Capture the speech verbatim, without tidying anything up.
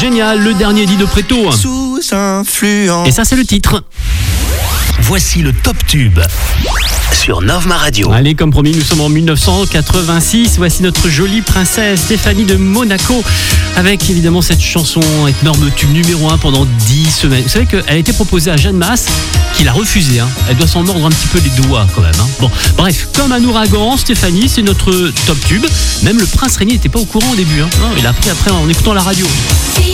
Génial, le dernier dit de Préto. Sous influence. Et ça, c'est le titre. Voici le Top Tube sur Novma Radio. Allez, comme promis, nous sommes en dix-neuf cent quatre-vingt-six. Voici notre jolie princesse Stéphanie de Monaco avec évidemment cette chanson, énorme tube numéro un pendant dix semaines. Vous savez qu'elle a été proposée à Jeanne Masse qui l'a refusée. Hein. Elle doit s'en mordre un petit peu les doigts quand même. Hein. Bon, bref, comme un ouragan, Stéphanie, c'est notre Top Tube. Même le prince Régnier n'était pas au courant au début. Hein. Non, il a appris après en écoutant la radio.